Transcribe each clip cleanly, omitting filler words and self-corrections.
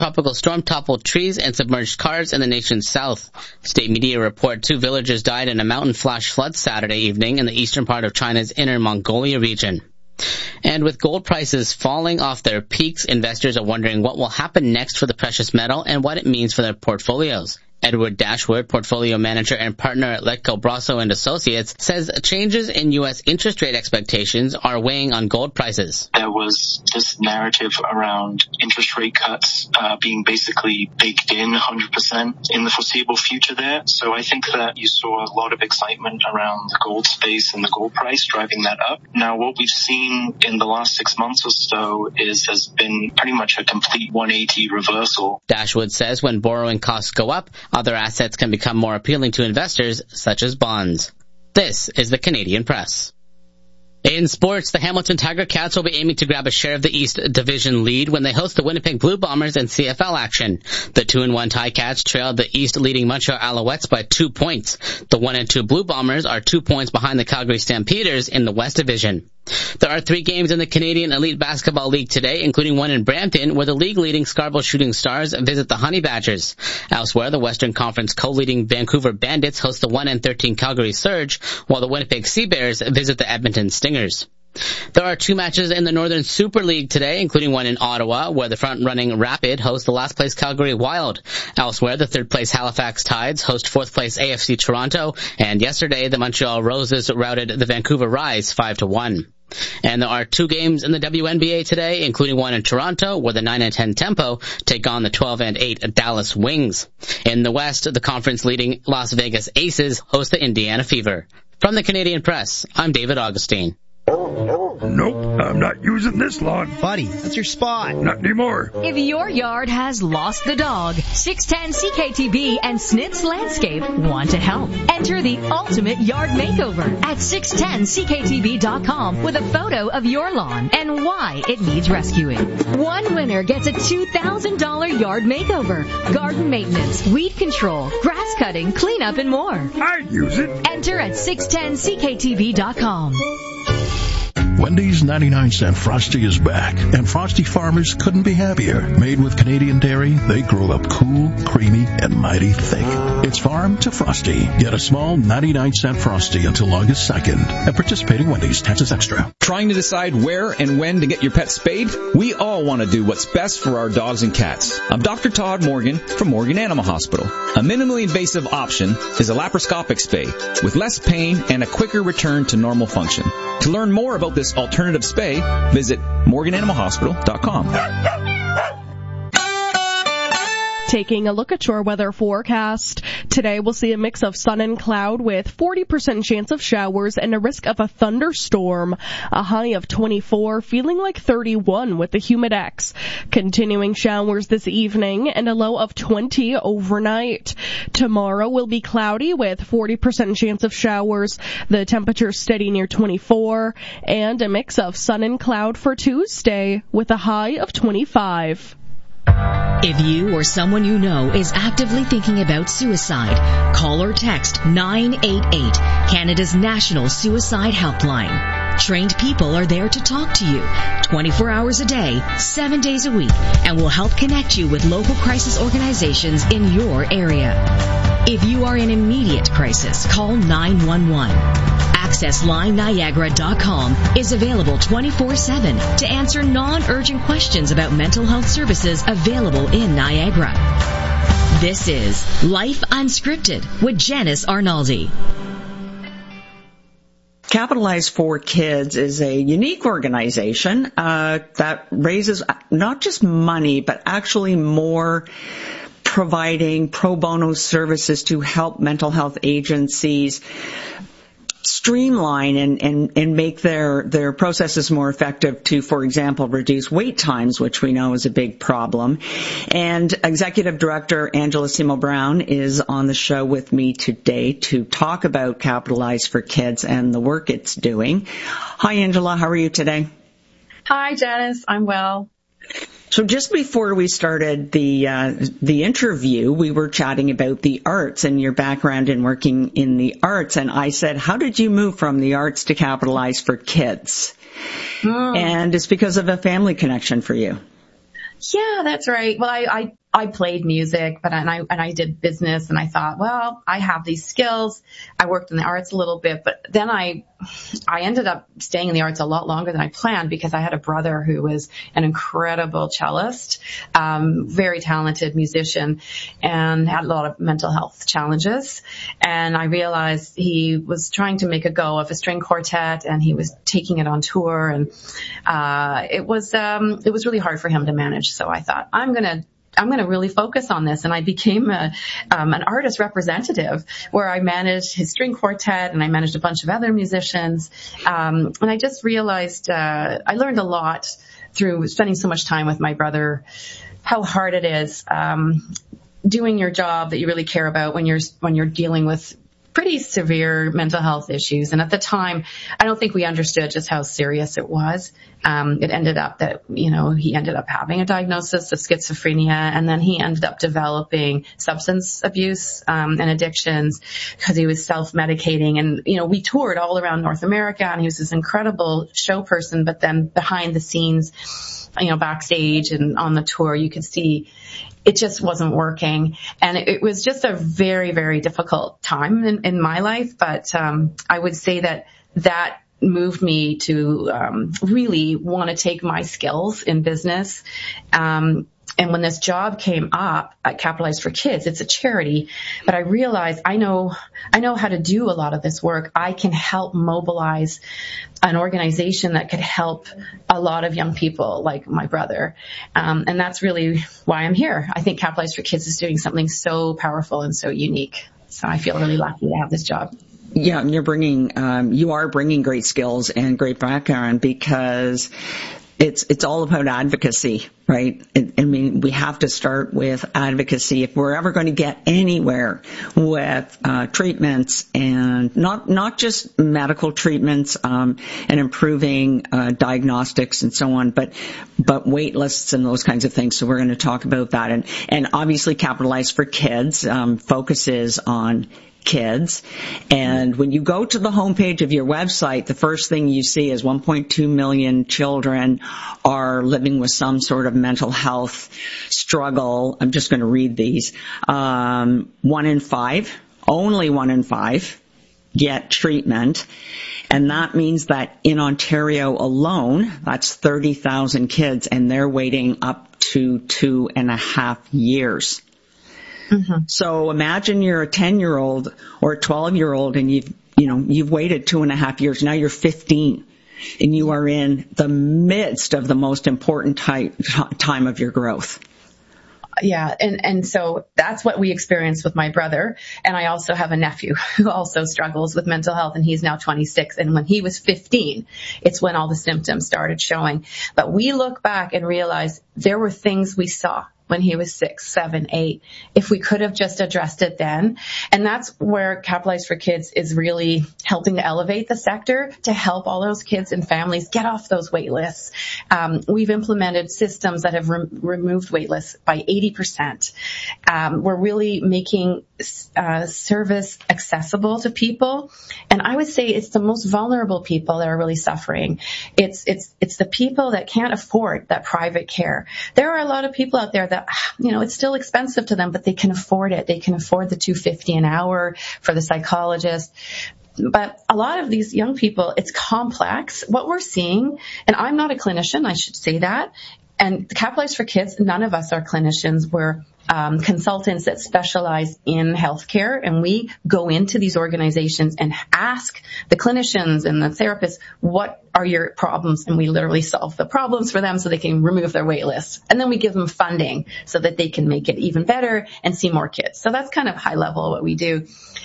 tropical storm toppled trees and submerged cars in the nation's south. State media report 2 villagers died in a mountain flash flood Saturday evening in the eastern part of China's Inner Mongolia region. And with gold prices falling off their peaks, investors are wondering what will happen next for the precious metal and what it means for their portfolios. Edward Dashwood, portfolio manager and partner at Letco Brasso & Associates, says changes in U.S. interest rate expectations are weighing on gold prices. There was this narrative around interest rate cuts being basically baked in 100% in the foreseeable future there. So I think that you saw a lot of excitement around the gold space and the gold price driving that up. Now, what we've seen in the last 6 months or so is there's been pretty much a complete 180 reversal. Dashwood says when borrowing costs go up, other assets can become more appealing to investors, such as bonds. This is the Canadian Press. In sports, the Hamilton Tiger Cats will be aiming to grab a share of the East Division lead when they host the Winnipeg Blue Bombers in CFL action. The 2-1 Ticats trailed the East-leading Montreal Alouettes by 2 points. The 1-2 Blue Bombers are 2 points behind the Calgary Stampeders in the West Division. There are 3 games in the Canadian Elite Basketball League today, including one in Brampton, where the league-leading Scarborough Shooting Stars visit the Honey Badgers. Elsewhere, the Western Conference co-leading Vancouver Bandits host the 1-13 Calgary Surge, while the Winnipeg Sea Bears visit the Edmonton Stingers. There are 2 matches in the Northern Super League today, including one in Ottawa, where the front-running Rapid host the last-place Calgary Wild. Elsewhere, the third-place Halifax Tides host fourth-place AFC Toronto, and yesterday the Montreal Roses routed the Vancouver Rise 5-1. And there are 2 games in the WNBA today, including one in Toronto, where the 9-10 Tempo take on the 12-8 Dallas Wings. In the West, the conference-leading Las Vegas Aces host the Indiana Fever. From the Canadian Press, I'm David Augustine. Nope, I'm not using this lawn. Buddy, that's your spot. Not anymore. If your yard has lost the dog, 610 CKTB and Snitz Landscape want to help. Enter the ultimate yard makeover at 610CKTB.com with a photo of your lawn and why it needs rescuing. One winner gets a $2,000 yard makeover, garden maintenance, weed control, grass cutting, cleanup, and more. I'd use it. Enter at 610CKTB.com. Wendy's 99-cent Frosty is back, and Frosty farmers couldn't be happier. Made with Canadian dairy, they grow up cool, creamy, and mighty thick. It's farm to Frosty. Get a small 99-cent Frosty until August 2nd at participating Wendy's. Taxes extra. Trying to decide where and when to get your pet spayed? We all want to do what's best for our dogs and cats. I'm Dr. Todd Morgan from Morgan Animal Hospital. A minimally invasive option is a laparoscopic spay with less pain and a quicker return to normal function. To learn more about this alternative spay, visit morgananimalhospital.com. Taking a look at your weather forecast. Today we'll see a mix of sun and cloud with 40% chance of showers and a risk of a thunderstorm. A high of 24, feeling like 31 with the Humidex. Continuing showers this evening and a low of 20 overnight. Tomorrow will be cloudy with 40% chance of showers. The temperature steady near 24 and a mix of sun and cloud for Tuesday with a high of 25. If you or someone you know is actively thinking about suicide, call or text 988, Canada's national suicide helpline. Trained people are there to talk to you 24 hours a day, 7 days a week, and will help connect you with local crisis organizations in your area. If you are in immediate crisis, call 911. AccessLineNiagara.com is available 24/7 to answer non-urgent questions about mental health services available in Niagara. This is Life Unscripted with Janice Arnaldi. Capitalize for Kids is a unique organization that raises not just money, but actually more providing pro bono services to help mental health agencies streamline and make their processes more effective to, for example, reduce wait times, which we know is a big problem. And Executive Director Angela Simo-Brown is on the show with me today to talk about Capitalize for Kids and the work it's doing. Hi, Angela. How are you today? Hi, Janice. I'm well. So just before we started the interview, we were chatting about the arts and your background in working in the arts. And I said, how did you move from the arts to Capitalize for Kids? And it's because of a family connection for you. Yeah, that's right. Well, I played music, but I did business, and I thought, well, I have these skills. I worked in the arts a little bit, but then I ended up staying in the arts a lot longer than I planned because I had a brother who was an incredible cellist, very talented musician, and had a lot of mental health challenges. And I realized he was trying to make a go of a string quartet, and he was taking it on tour, and it was really hard for him to manage. So I thought, I'm going to really focus on this. And I became an artist representative where I managed his string quartet and I managed a bunch of other musicians. And I just realized, I learned a lot through spending so much time with my brother, how hard it is, doing your job that you really care about when you're dealing with pretty severe mental health issues. And at the time, I don't think we understood just how serious it was. It ended up that, he ended up having a diagnosis of schizophrenia, and then he ended up developing substance abuse, and addictions because he was self-medicating. And, we toured all around North America, and he was this incredible show person, but then behind the scenes, backstage and on the tour, you could see it just wasn't working. And it was just a very, very difficult time in my life. But I would say that moved me to really want to take my skills in business. And when this job came up at Capitalize for Kids, it's a charity, but I realized I know how to do a lot of this work. I can help mobilize an organization that could help a lot of young people like my brother. And that's really why I'm here. I think Capitalize for Kids is doing something so powerful and so unique. So I feel really lucky to have this job. Yeah, and you are bringing great skills and great background because it's all about advocacy, right? I mean, we have to start with advocacy if we're ever going to get anywhere with treatments, and not just medical treatments and improving diagnostics and so on, but wait lists and those kinds of things. So we're going to talk about that, and obviously Capitalize for Kids focuses on kids. And when you go to the homepage of your website, the first thing you see is 1.2 million children are living with some sort of mental health struggle. I'm just going to read these. Only 1 in 5 get treatment. And that means that in Ontario alone, that's 30,000 kids, and they're waiting up to 2.5 years. Mm-hmm. So imagine you're a 10-year-old or a 12-year-old and you've waited 2.5 years. Now you're 15 and you are in the midst of the most important time of your growth. Yeah. And so that's what we experienced with my brother. And I also have a nephew who also struggles with mental health, and he's now 26. And when he was 15, it's when all the symptoms started showing. But we look back and realize there were things we saw when he was 6, 7, 8, if we could have just addressed it then. And that's where Capitalize for Kids is really helping to elevate the sector to help all those kids and families get off those wait lists. We've implemented systems that have removed wait lists by 80%. We're really making service accessible to people. And I would say it's the most vulnerable people that are really suffering. It's the people that can't afford that private care. There are a lot of people out there that, it's still expensive to them, but they can afford it. They can afford the $250 an hour for the psychologist. But a lot of these young people, it's complex. What we're seeing, and I'm not a clinician, I should say that, and Capitalize for Kids, none of us are clinicians. We're consultants that specialize in healthcare, and we go into these organizations and ask the clinicians and the therapists, what are your problems? And we literally solve the problems for them so they can remove their wait list. And then we give them funding so that they can make it even better and see more kids. So that's kind of high level what we do.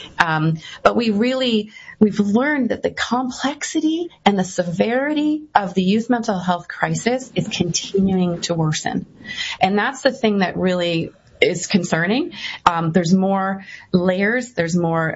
But we've learned that the complexity and the severity of the youth mental health crisis is continuing to worsen. And that's the thing that really is concerning. There's more layers. There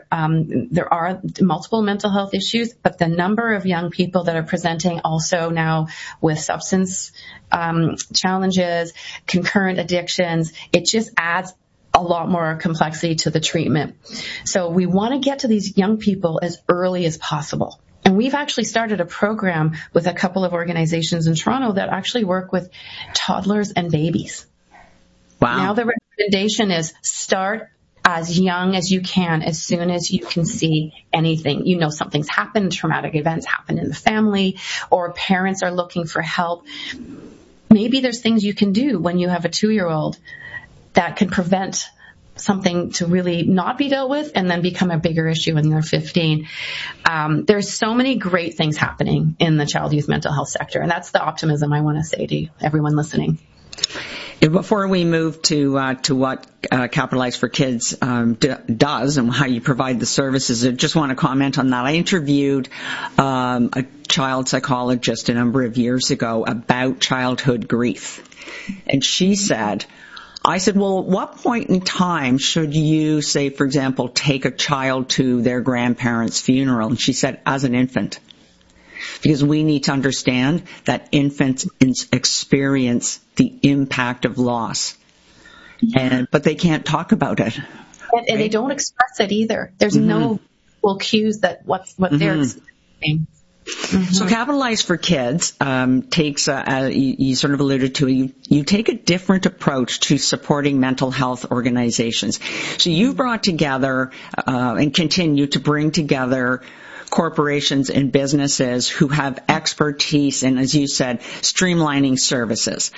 are multiple mental health issues, but the number of young people that are presenting also now with substance challenges, concurrent addictions, it just adds a lot more complexity to the treatment. So we want to get to these young people as early as possible. And we've actually started a program with a couple of organizations in Toronto that actually work with toddlers and babies. Wow. Now the recommendation is start as young as you can, as soon as you can see anything. You know something's happened, traumatic events happen in the family, or parents are looking for help. Maybe there's things you can do when you have a 2-year-old that can prevent something to really not be dealt with and then become a bigger issue when they're 15. There's so many great things happening in the child youth mental health sector, and that's the optimism I want to say to everyone listening. Before we move to what Capitalize for Kids does and how you provide the services, I just want to comment on that. I interviewed a child psychologist a number of years ago about childhood grief. And she said, well, at what point in time should you, say, for example, take a child to their grandparents' funeral? And she said, as an infant. Because we need to understand that infants experience the impact of loss. But they can't talk about it. And they don't express it either. There's no cues that what they're experiencing. So Capitalize for Kids takes, you sort of alluded to, you take a different approach to supporting mental health organizations. So you brought together and continue to bring together corporations and businesses who have expertise in, as you said, streamlining services.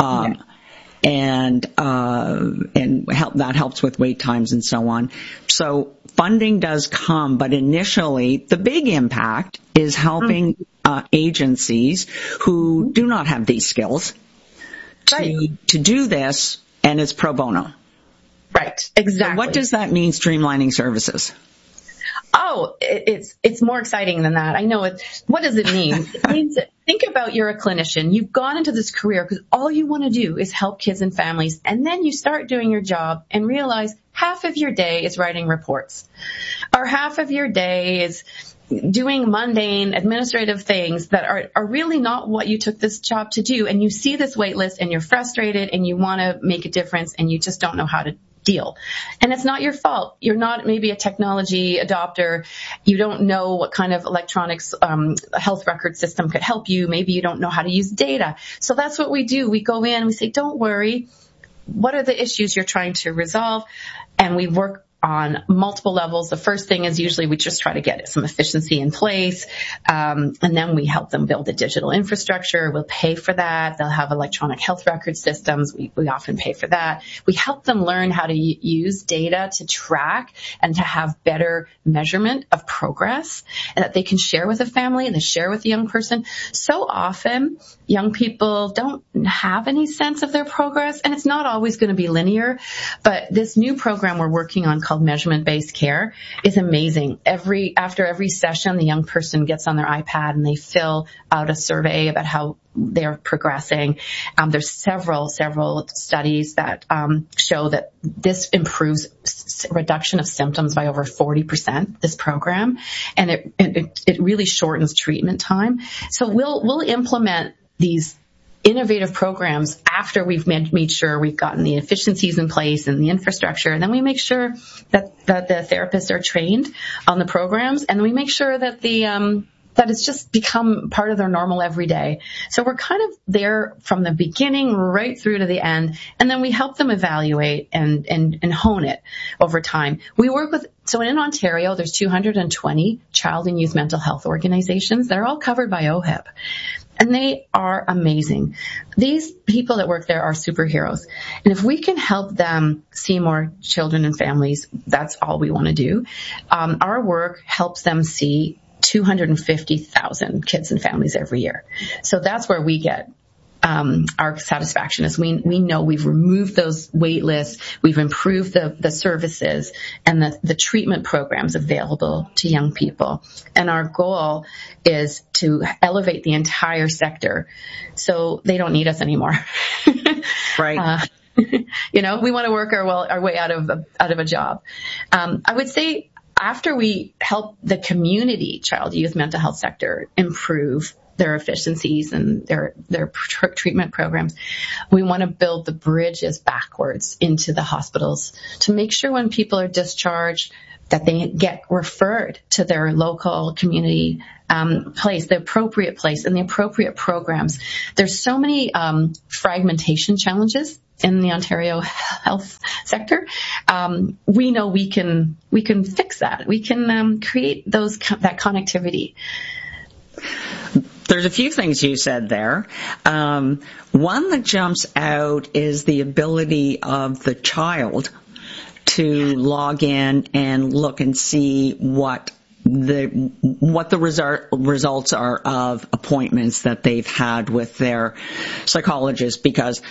And help that helps with wait times and so on. So funding does come, but initially the big impact is helping agencies who do not have these skills to do this, and it's pro bono. Right, exactly. So what does that mean, streamlining services? Oh, it's more exciting than that. I know it. What does it mean? It means that think about you're a clinician. You've gone into this career because all you want to do is help kids and families. And then you start doing your job and realize half of your day is writing reports, or half of your day is doing mundane administrative things that are really not what you took this job to do. And you see this wait list and you're frustrated and you want to make a difference and you just don't know how to deal. And it's not your fault. You're not maybe a technology adopter. You don't know what kind of electronics health record system could help you. Maybe you don't know how to use data. So that's what we do. We go in, we say, don't worry. What are the issues you're trying to resolve? And we work on multiple levels. The first thing is usually we just try to get some efficiency in place. And then we help them build a digital infrastructure. We'll pay for that. They'll have electronic health record systems. We often pay for that. We help them learn how to use data to track and to have better measurement of progress, and that they can share with a family and they share with the young person. So often young people don't have any sense of their progress, and it's not always going to be linear. But this new program we're working on called Measurement-Based Care is amazing. After every session, the young person gets on their iPad and they fill out a survey about how they're progressing. There's several studies that show that this improves reduction of symptoms by over 40%, this program, and it really shortens treatment time. So we'll implement these innovative programs after we've made sure we've gotten the efficiencies in place and the infrastructure. And then we make sure that the therapists are trained on the programs, and we make sure that that it's just become part of their normal everyday. So we're kind of there from the beginning right through to the end, and then we help them evaluate and hone it over time. We work with, so in Ontario, there's 220 child and youth mental health organizations. They're all covered by OHIP. And they are amazing. These people that work there are superheroes. And if we can help them see more children and families, that's all we want to do. Our work helps them see 250,000 kids and families every year. So that's where we get our satisfaction, is we know we've removed those wait lists, we've improved the services and the treatment programs available to young people. And our goal is to elevate the entire sector so they don't need us anymore. Right. We want to work our way out of a job. I would say after we help the community child youth mental health sector improve their efficiencies and their treatment programs. We want to build the bridges backwards into the hospitals to make sure when people are discharged that they get referred to their local community place, the appropriate place, and the appropriate programs. There's so many fragmentation challenges in the Ontario health sector. We know we can fix that. We can create that connectivity. There's a few things you said there. One that jumps out is the ability of the child to log in and look and see what the results are of appointments that they've had with their psychologist, because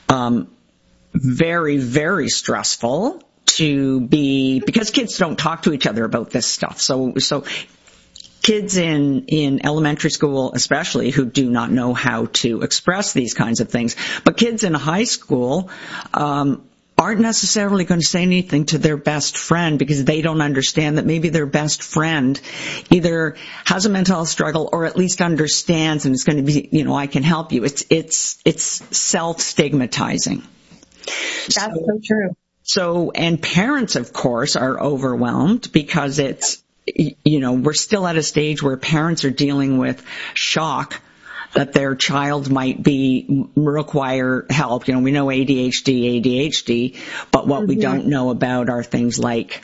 very, very stressful because kids don't talk to each other about this stuff. So kids in elementary school especially, who do not know how to express these kinds of things, but kids in high school aren't necessarily going to say anything to their best friend because they don't understand that maybe their best friend either has a mental health struggle or at least understands and is going to be, I can help you. It's self-stigmatizing. That's so true. So, and parents, of course, are overwhelmed because we're still at a stage where parents are dealing with shock that their child might require help. We know ADHD, but what we don't know about are things like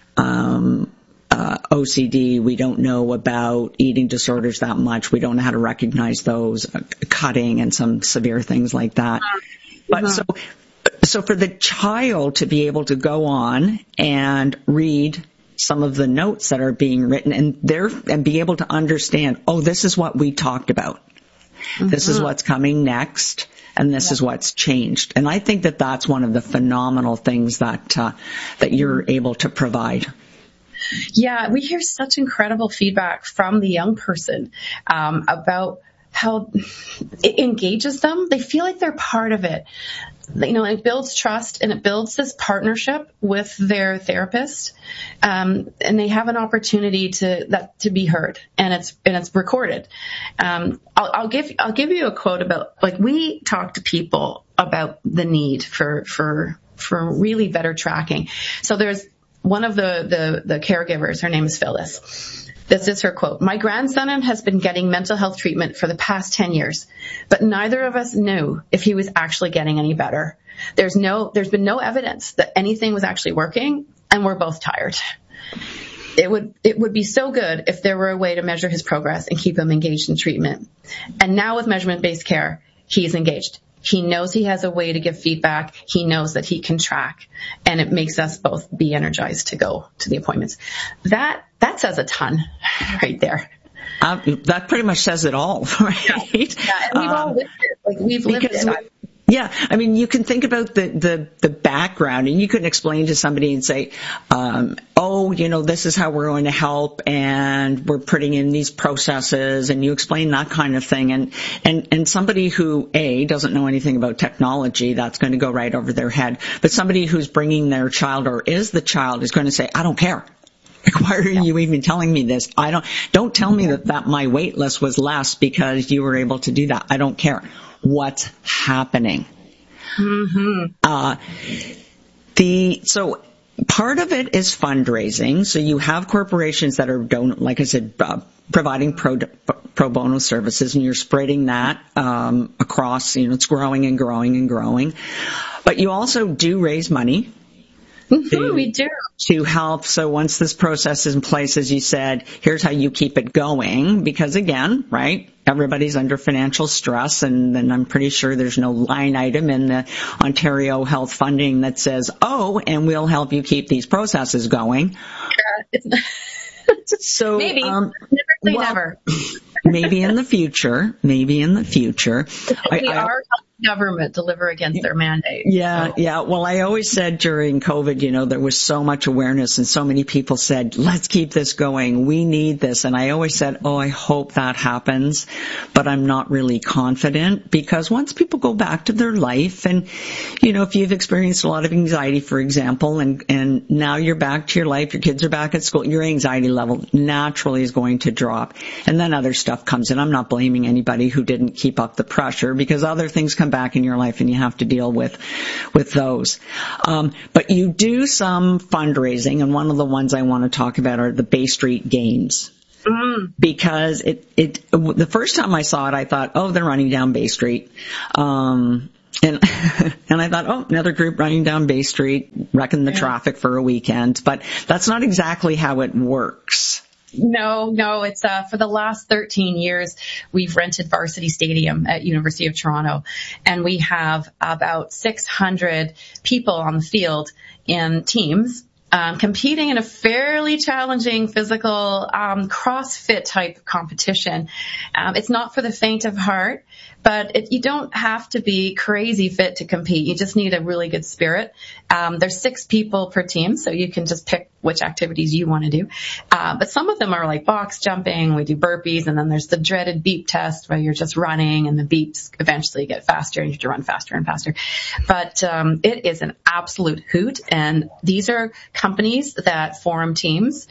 OCD. We don't know about eating disorders that much. We don't know how to recognize those, cutting and some severe things like that. But so for the child to be able to go on and read some of the notes that are being written and be able to understand, this is what we talked about. This is what's coming next, and this is what's changed. And I think that that's one of the phenomenal things that you're able to provide. Yeah, we hear such incredible feedback from the young person about how it engages them. They feel like they're part of it. It builds trust and it builds this partnership with their therapist. And they have an opportunity to be heard, and it's recorded. I'll give you a quote about, we talk to people about the need for really better tracking. So there's one of the caregivers, her name is Phyllis. This is her quote. "My grandson has been getting mental health treatment for the past 10 years, but neither of us knew if he was actually getting any better. There's been no evidence that anything was actually working, and we're both tired. It would be so good if there were a way to measure his progress and keep him engaged in treatment. And now with measurement-based care, he's engaged. He knows he has a way to give feedback. He knows that he can track, and it makes us both be energized to go to the appointments." That says a ton right there. That pretty much says it all, right? Yeah, and we've all lived it. We've lived it. Yeah, you can think about the background, and you can explain to somebody and say, this is how we're going to help, and we're putting in these processes, and you explain that kind of thing. And somebody who, doesn't know anything about technology, that's going to go right over their head. But somebody who's bringing their child or is the child is going to say, I don't care. Why are you even telling me this? Don't tell me that my wait list was less because you were able to do that. I don't care. What's happening? So part of it is fundraising. So you have corporations that are, like I said, providing pro bono services, and you're spreading that across. It's growing and growing and growing. But you also do raise money. We do. To help. So once this process is in place, as you said, here's how you keep it going. Because again, right, everybody's under financial stress, and then I'm pretty sure there's no line item in the Ontario health funding that says, and we'll help you keep these processes going. So maybe. Never. Maybe in the future. We are government deliver against their mandate. Yeah, yeah. Well, I always said during COVID, there was so much awareness and so many people said, let's keep this going. We need this. And I always said, I hope that happens, but I'm not really confident, because once people go back to their life and, if you've experienced a lot of anxiety, for example, and now you're back to your life, your kids are back at school, your anxiety level naturally is going to drop. And then other stuff comes in. I'm not blaming anybody who didn't keep up the pressure, because other things come back in your life and you have to deal with those. But you do some fundraising, and one of the ones I want to talk about are the Bay Street Games. Because the first time I saw it, I thought, they're running down Bay Street. And I thought, another group running down Bay Street, wrecking the traffic for a weekend. But that's not exactly how it works. No, it's, for the last 13 years, we've rented Varsity Stadium at University of Toronto, and we have about 600 people on the field in teams, competing in a fairly challenging physical, CrossFit type competition. It's not for the faint of heart, but you don't have to be crazy fit to compete. You just need a really good spirit. There's 6 people per team, so you can just pick which activities you want to do. But some of them are like box jumping, we do burpees, and then there's the dreaded beep test where you're just running and the beeps eventually get faster and you have to run faster and faster. But it is an absolute hoot, and these are companies that form teams.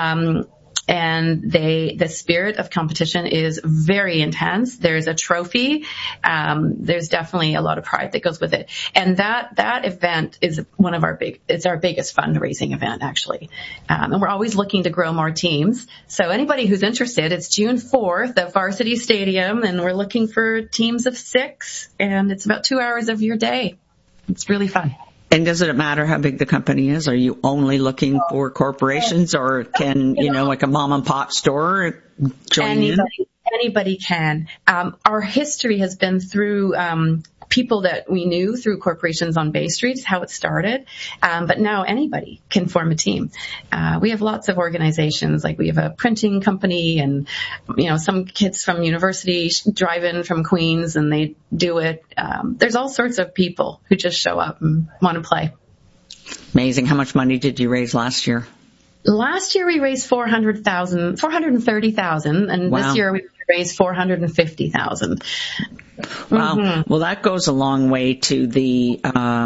And the spirit of competition is very intense. There's a trophy. There's definitely a lot of pride that goes with it. And that event is it's our biggest fundraising event, actually. And we're always looking to grow more teams. So anybody who's interested, it's June 4th at Varsity Stadium, and we're looking for teams of 6, and it's about 2 hours of your day. It's really fun. And does it matter how big the company is? Are you only looking for corporations, or can, like a mom and pop store join in? Anybody can. Our history has been through people that we knew through corporations on Bay Street, how it started. But now anybody can form a team. We have lots of organizations, like we have a printing company, and, some kids from university drive in from Queens and they do it. There's all sorts of people who just show up and want to play. Amazing. How much money did you raise last year? Last year we raised $430,000, and wow. This year we raised $450,000. Wow. Mm-hmm. Well, that goes a long way to the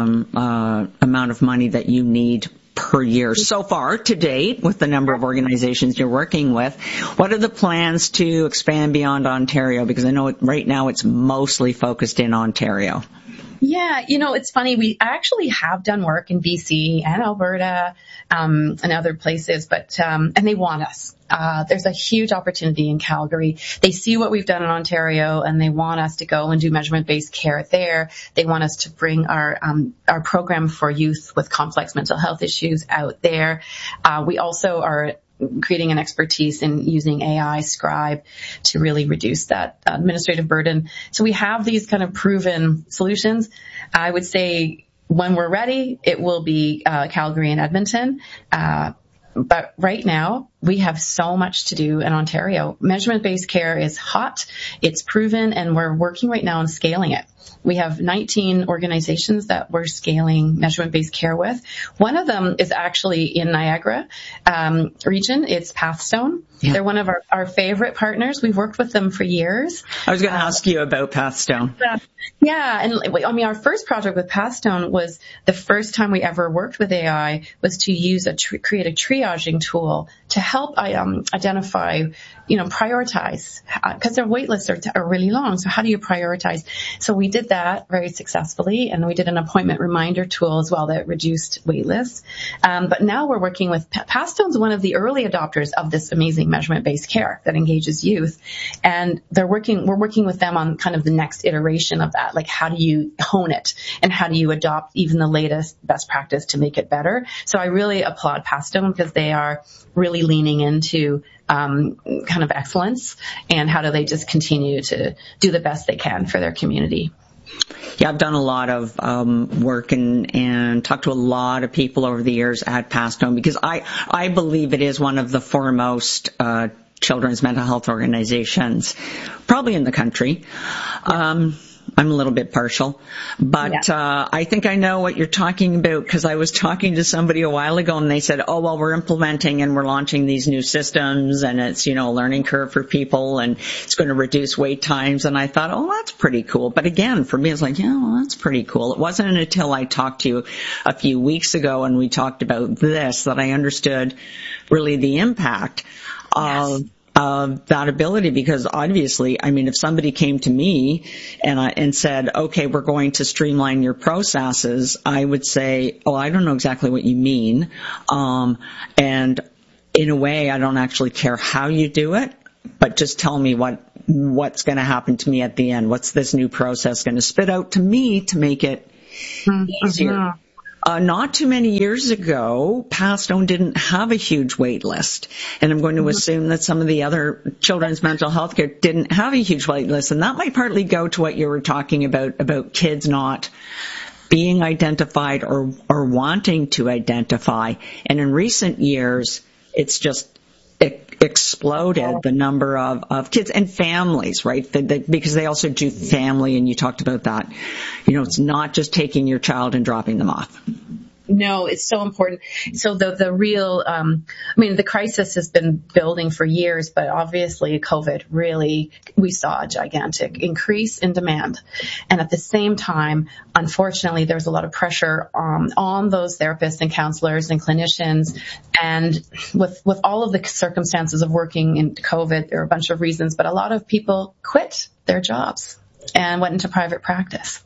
amount of money that you need per year. So far, to date, with the number of organizations you're working with, what are the plans to expand beyond Ontario? Because I know right now it's mostly focused in Ontario. Yeah, it's funny. We actually have done work in BC and Alberta, and other places, but, and they want us. There's a huge opportunity in Calgary. They see what we've done in Ontario, and they want us to go and do measurement-based care there. They want us to bring our program for youth with complex mental health issues out there. We also are creating an expertise in using AI Scribe to really reduce that administrative burden. So we have these kind of proven solutions. I would say when we're ready, it will be Calgary and Edmonton. But right now, we have so much to do in Ontario. Measurement-based care is hot, it's proven, and we're working right now on scaling it. We have 19 organizations that we're scaling measurement-based care with. One of them is actually in Niagara region. It's Pathstone. Yeah. They're one of our favorite partners. We've worked with them for years. I was going to ask you about Pathstone. Yeah, and our first project with Pathstone was the first time we ever worked with AI was to use create a triaging tool to help identify, prioritize, because their wait lists are really long. So how do you prioritize? So we did that very successfully, and we did an appointment reminder tool as well that reduced wait lists. But now we're working with Pathstone's one of the early adopters of this amazing measurement-based care that engages youth, and we're working with them on kind of the next iteration of that. Like, how do you hone it, and how do you adopt even the latest best practice to make it better? So I really applaud Pathstone because they are really leaning into kind of excellence, and how do they just continue to do the best they can for their community. Yeah, I've done a lot of work and talked to a lot of people over the years at Pathstone, because I believe it is one of the foremost children's mental health organizations, probably in the country. I'm a little bit partial, but I think I know what you're talking about, because I was talking to somebody a while ago and they said, oh, well, we're implementing and we're launching these new systems and it's, a learning curve for people and it's going to reduce wait times. And I thought, oh, that's pretty cool. But again, for me, it's like, yeah, well, that's pretty cool. It wasn't until I talked to you a few weeks ago and we talked about this that I understood really the impact of that ability, because obviously, if somebody came to me and said, okay, we're going to streamline your processes, I would say, oh, I don't know exactly what you mean. And in a way, I don't actually care how you do it, but just tell me what's going to happen to me at the end. What's this new process going to spit out to me to make it easier? Not too many years ago, Pathstone didn't have a huge wait list. And I'm going to assume that some of the other children's mental health care didn't have a huge wait list. And that might partly go to what you were talking about kids not being identified or wanting to identify. And in recent years, it's just exploded, the number of kids and families, right? Because they also do family, and you talked about that. It's not just taking your child and dropping them off. No, it's so important. So the real, the crisis has been building for years, but obviously COVID really, we saw a gigantic increase in demand. And at the same time, unfortunately, there's a lot of pressure on those therapists and counselors and clinicians. And with all of the circumstances of working in COVID, there are a bunch of reasons, but a lot of people quit their jobs and went into private practice.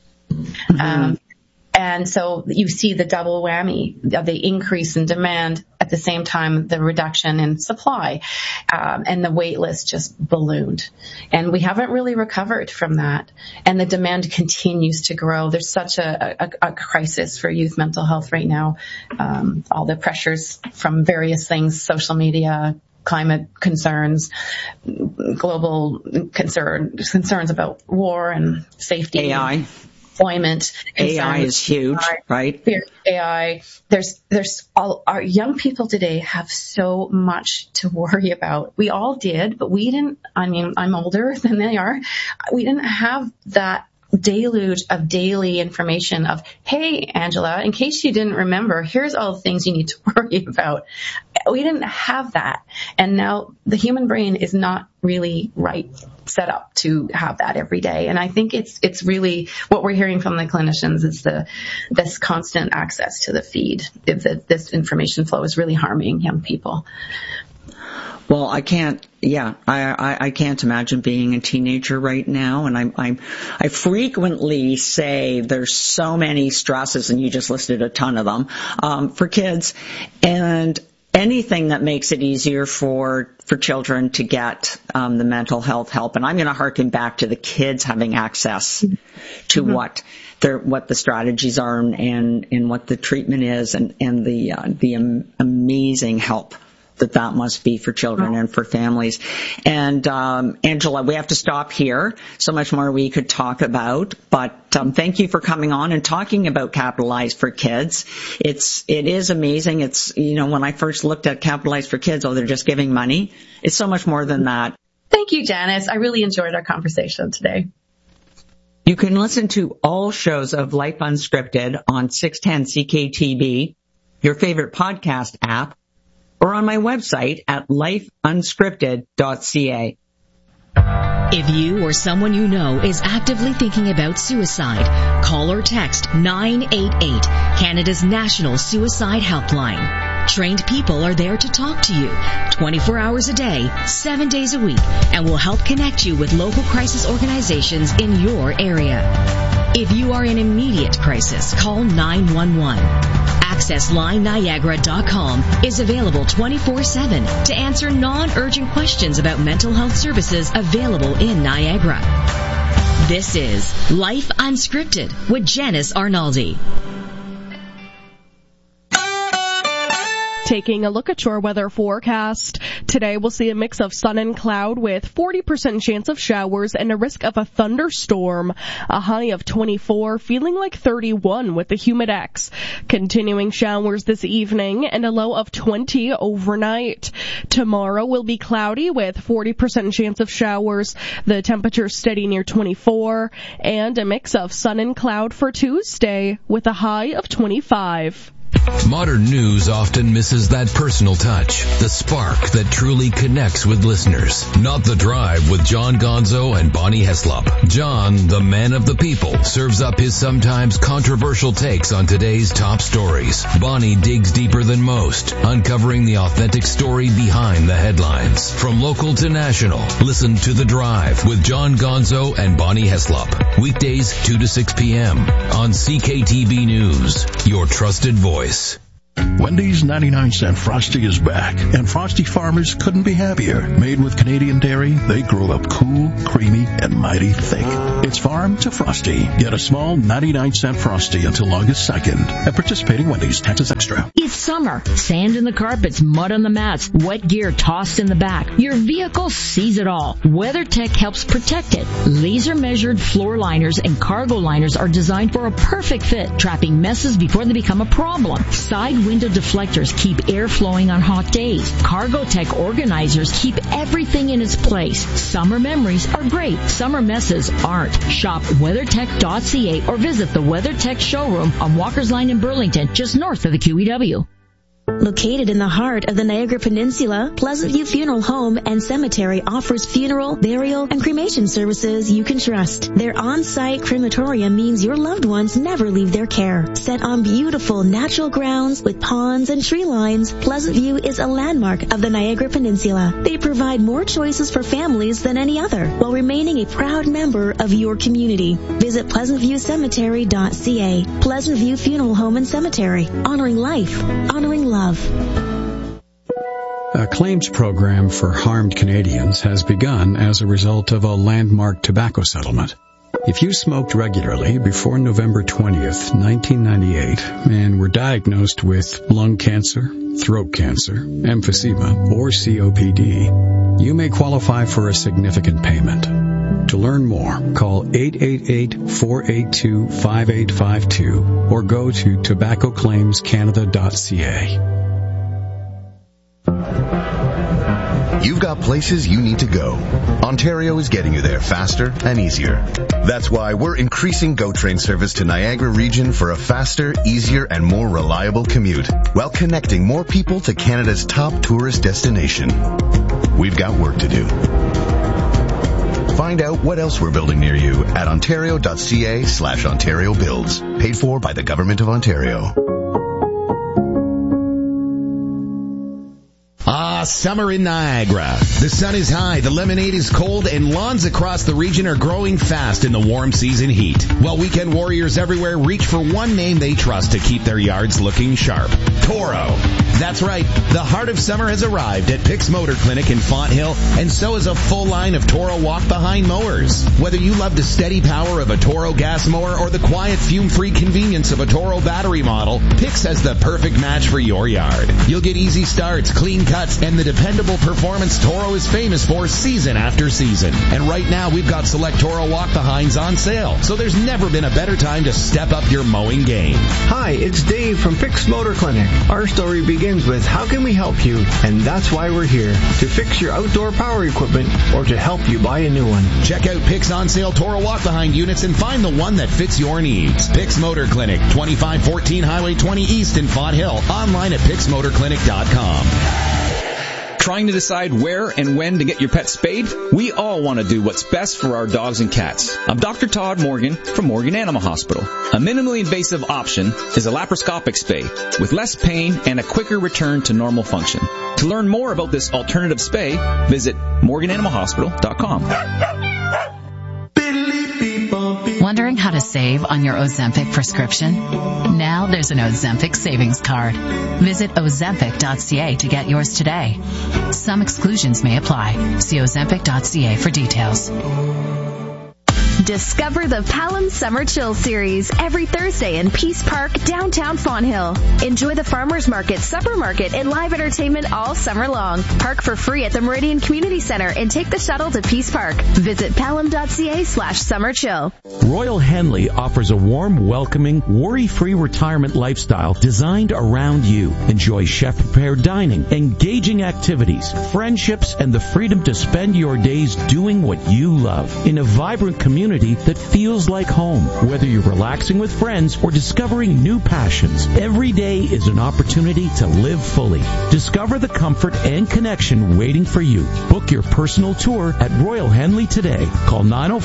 And so you see the double whammy of the increase in demand, at the same time the reduction in supply, and the wait list just ballooned. And we haven't really recovered from that. And the demand continues to grow. There's such a crisis for youth mental health right now. All the pressures from various things, social media, climate concerns, global concerns about war and safety. AI. Employment. AI is huge, right? AI. There's all our young people today have so much to worry about. We all did, but we didn't. I'm older than they are. We didn't have that deluge of daily information of, hey, Angela, in case you didn't remember, here's all the things you need to worry about. We didn't have that. And now the human brain is not really set up to have that every day. And I think it's really what we're hearing from the clinicians is this constant access to the feed. This information flow is really harming young people. Well, I can't imagine being a teenager right now. And I frequently say there's so many stresses, and you just listed a ton of them, for kids, and anything that makes it easier for children to get the mental health help. And I'm going to harken back to the kids having access to what the strategies are and what the treatment is, and the amazing help that must be for children and for families. And Angela, we have to stop here. So much more we could talk about, but thank you for coming on and talking about Capitalize for Kids. It is amazing. It's, when I first looked at Capitalize for Kids, they're just giving money. It's so much more than that. Thank you, Janice. I really enjoyed our conversation today. You can listen to all shows of Life Unscripted on 610 CKTB, your favorite podcast app, or on my website at lifeunscripted.ca. If you or someone you know is actively thinking about suicide, call or text 988, Canada's national suicide helpline. Trained people are there to talk to you 24 hours a day, 7 days a week, and will help connect you with local crisis organizations in your area. If you are in immediate crisis, call 911. AccessLineNiagara.com is available 24/7 to answer non-urgent questions about mental health services available in Niagara. This is Life Unscripted with Janice Arnaldi. Taking a look at your weather forecast. Today we'll see a mix of sun and cloud with 40% chance of showers and a risk of a thunderstorm. A high of 24, feeling like 31 with the humidex. Continuing showers this evening and a low of 20 overnight. Tomorrow will be cloudy with 40% chance of showers. The temperature steady near 24 and a mix of sun and cloud for Tuesday with a high of 25. Modern news often misses that personal touch, the spark that truly connects with listeners. Not The Drive with John Gonzo and Bonnie Heslop. John, the man of the people, serves up his sometimes controversial takes on today's top stories. Bonnie digs deeper than most, uncovering the authentic story behind the headlines. From local to national, listen to The Drive with John Gonzo and Bonnie Heslop. Weekdays 2 to 6 p.m. on CKTB News, your trusted voice. Wendy's 99-cent Frosty is back, and Frosty farmers couldn't be happier. Made with Canadian dairy, they grow up cool, creamy, and mighty thick. It's farm to Frosty. Get a small 99-cent Frosty until August 2nd at participating Wendy's. Taxes extra. It's summer. Sand in the carpets, mud on the mats, wet gear tossed in the back. Your vehicle sees it all. WeatherTech helps protect it. Laser-measured floor liners and cargo liners are designed for a perfect fit, trapping messes before they become a problem. Side window deflectors keep air flowing on hot days. Cargotech organizers keep everything in its place. Summer memories are great. Summer messes aren't. Shop WeatherTech.ca or visit the WeatherTech showroom on Walker's Line in Burlington, just north of the QEW. Located in the heart of the Niagara Peninsula, Pleasant View Funeral Home and Cemetery offers funeral, burial, and cremation services you can trust. Their on-site crematorium means your loved ones never leave their care. Set on beautiful natural grounds with ponds and tree lines, Pleasant View is a landmark of the Niagara Peninsula. They provide more choices for families than any other, while remaining a proud member of your community. Visit PleasantViewCemetery.ca. Pleasant View Funeral Home and Cemetery. Honoring life. Honoring love. A claims program for harmed Canadians has begun as a result of a landmark tobacco settlement. If you smoked regularly before November 20th, 1998, and were diagnosed with lung cancer, throat cancer, emphysema, or COPD, you may qualify for a significant payment. To learn more, call 888-482-5852 or go to tobaccoclaimscanada.ca. You've got places you need to go. Ontario is getting you there faster and easier. That's why we're increasing GO Train service to Niagara region for a faster, easier, and more reliable commute, while connecting more people to Canada's top tourist destination. We've got work to do. Find out what else we're building near you at ontario.ca/Ontario Builds. Paid for by the Government of Ontario. Summer in Niagara. The sun is high, the lemonade is cold, and lawns across the region are growing fast in the warm season heat. While weekend warriors everywhere reach for one name they trust to keep their yards looking sharp: Toro. That's right, the heart of summer has arrived at Pick's Motor Clinic in Fonthill, and so is a full line of Toro walk-behind mowers. Whether you love the steady power of a Toro gas mower or the quiet, fume-free convenience of a Toro battery model, Pick's has the perfect match for your yard. You'll get easy starts, clean cuts, and the dependable performance Toro is famous for season after season. And right now, we've got select Toro walk-behinds on sale, so there's never been a better time to step up your mowing game. Hi, it's Dave from Pick's Motor Clinic. Our story begins with how can we help you, and that's why we're here, to fix your outdoor power equipment or to help you buy a new one. Check out Pick's on sale Toro walk-behind units and find the one that fits your needs. Pick's Motor Clinic, 2514 Highway 20 East in Fonthill. Online at picksmotorclinic.com. Trying to decide where and when to get your pet spayed? We all want to do what's best for our dogs and cats. I'm Dr. Todd Morgan from Morgan Animal Hospital. A minimally invasive option is a laparoscopic spay with less pain and a quicker return to normal function. To learn more about this alternative spay, visit morgananimalhospital.com. Wondering how to save on your Ozempic prescription? Now there's an Ozempic savings card. Visit Ozempic.ca to get yours today. Some exclusions may apply. See Ozempic.ca for details. Discover the Palam Summer Chill Series every Thursday in Peace Park, downtown Fonthill. Enjoy the farmers market, supper market, and live entertainment all summer long. Park for free at the Meridian Community Center and take the shuttle to Peace Park. Visit palam.ca/summerchill. Royal Henley offers a warm, welcoming, worry-free retirement lifestyle designed around you. Enjoy chef-prepared dining, engaging activities, friendships, and the freedom to spend your days doing what you love in a vibrant community that feels like home. Whether you're relaxing with friends or discovering new passions, every day is an opportunity to live fully. Discover the comfort and connection waiting for you. Book your personal tour at Royal Henley today. Call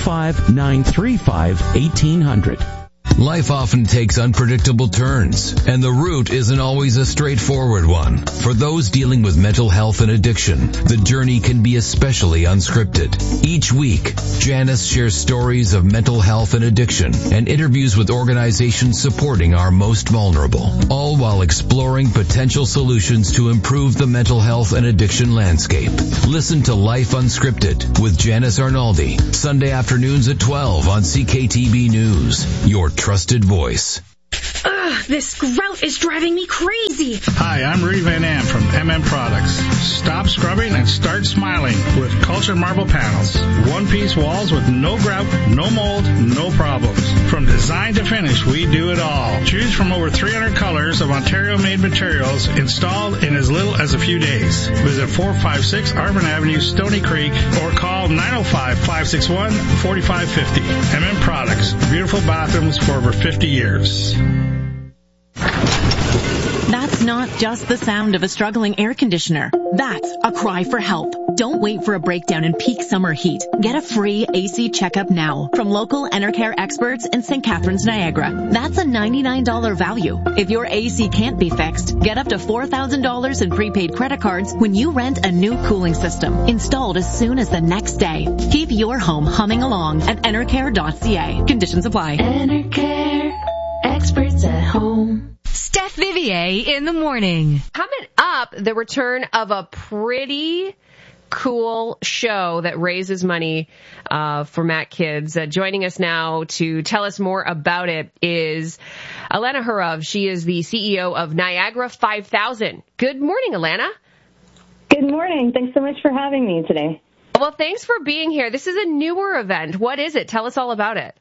905-935-1800. Life often takes unpredictable turns, and the route isn't always a straightforward one. For those dealing with mental health and addiction, the journey can be especially unscripted. Each week, Janice shares stories of mental health and addiction and interviews with organizations supporting our most vulnerable, all while exploring potential solutions to improve the mental health and addiction landscape. Listen to Life Unscripted with Janice Arnaldi, Sunday afternoons at 12 on CKTB News, your trusted voice. Ugh, this grout is driving me crazy. Hi, I'm Rudy Van Am from MM Products. Stop scrubbing and start smiling with Cultured Marble Panels. One-piece walls with no grout, no mold, no problems. From design to finish, we do it all. Choose from over 300 colors of Ontario-made materials installed in as little as a few days. Visit 456 Arvin Avenue, Stony Creek, or call 905-561-4550. MM Products. Beautiful bathrooms for over 50 years. That's not just the sound of a struggling air conditioner. That's a cry for help. Don't wait for a breakdown in peak summer heat. Get a free AC checkup now from local Enercare experts in St. Catharines, Niagara. That's a $99 value. If your AC can't be fixed, get up to $4,000 in prepaid credit cards when you rent a new cooling system, installed as soon as the next day. Keep your home humming along at enercare.ca. Conditions apply. Enercare, experts at home. Steph Vivier in the morning. Coming up, the return of a pretty cool show that raises money for Mac Kids. Joining us now to tell us more about it is Alana Hurov. She is the CEO of Niagara 5000. Good morning, Alana. Good morning. Thanks so much for having me today. Well, thanks for being here. This is a newer event. What is it? Tell us all about it.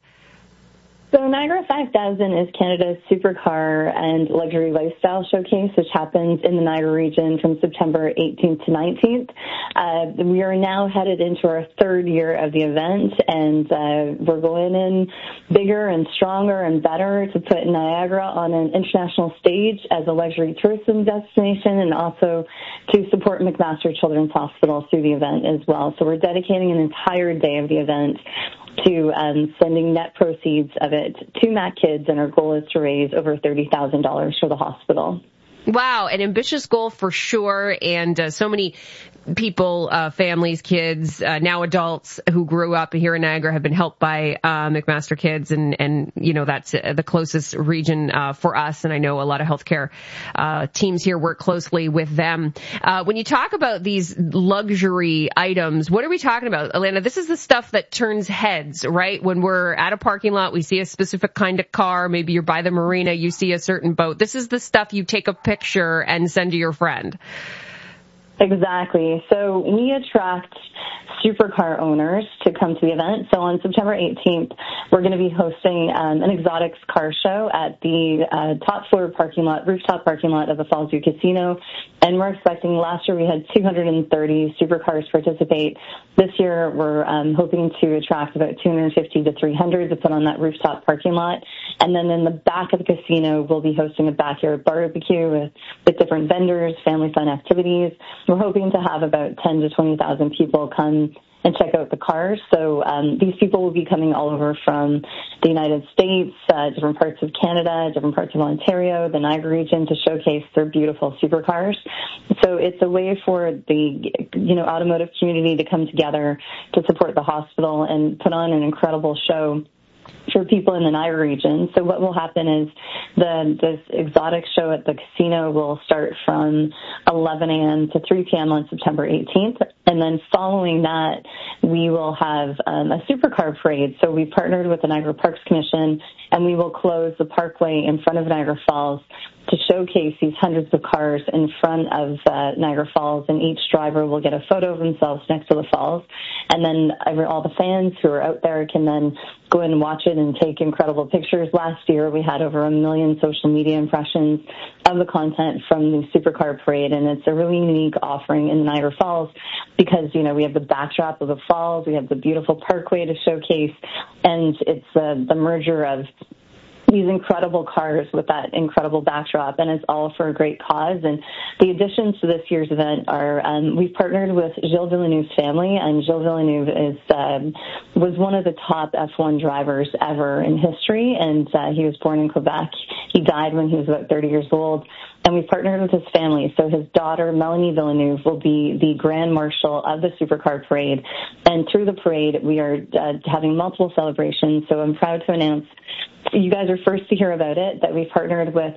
So Niagara 5000 is Canada's supercar and luxury lifestyle showcase, which happens in the Niagara region from September 18th to 19th. We are now headed into our third year of the event, and we're going in bigger and stronger and better to put Niagara on an international stage as a luxury tourism destination, and also to support McMaster Children's Hospital through the event as well. So we're dedicating an entire day of the event to sending net proceeds of it to Mac Kids, and our goal is to raise over $30,000 for the hospital. Wow, an ambitious goal for sure, and so many people, families, kids, now adults who grew up here in Niagara have been helped by McMaster Kids, and you know, that's the closest region for us, and I know a lot of healthcare teams here work closely with them. When you talk about these luxury items, what are we talking about, Alana? This is the stuff that turns heads, right? When we're at a parking lot, we see a specific kind of car, maybe you're by the marina, you see a certain boat. This is the stuff you take a picture and send to your friend. Exactly. So we attract supercar owners to come to the event. So on September 18th, we're going to be hosting an exotics car show at the top floor parking lot, rooftop parking lot of the Fallsview Casino. And we're expecting, last year we had 230 supercars participate. This year we're hoping to attract about 250 to 300 to put on that rooftop parking lot. And then in the back of the casino, we'll be hosting a backyard barbecue with different vendors, family fun activities. We're hoping to have about 10 to 20,000 people come and check out the cars. So these people will be coming all over from the United States, different parts of Canada, different parts of Ontario, the Niagara region, to showcase their beautiful supercars. So it's a way for the automotive community to come together to support the hospital and put on an incredible show for people in the Niagara region. So what will happen is this exotic show at the casino will start from 11 a.m. to 3 p.m. on September 18th. And then following that, we will have a supercar parade. So we partnered with the Niagara Parks Commission, and we will close the parkway in front of Niagara Falls to showcase these hundreds of cars in front of Niagara Falls, and each driver will get a photo of themselves next to the falls. And then all the fans who are out there can then go in and watch it and take incredible pictures. Last year, we had over 1 million social media impressions of the content from the supercar parade, and it's a really unique offering in Niagara Falls because, you know, we have the backdrop of the falls, we have the beautiful parkway to showcase, and it's the merger of these incredible cars with that incredible backdrop, and it's all for a great cause. And the additions to this year's event are we've partnered with Gilles Villeneuve's family, and Gilles Villeneuve was one of the top F1 drivers ever in history, and he was born in Quebec. He died when he was about 30 years old. And we've partnered with his family. So his daughter, Melanie Villeneuve, will be the Grand Marshal of the Supercar Parade. And through the parade, we are having multiple celebrations. So I'm proud to announce, you guys are first to hear about it, that we've partnered with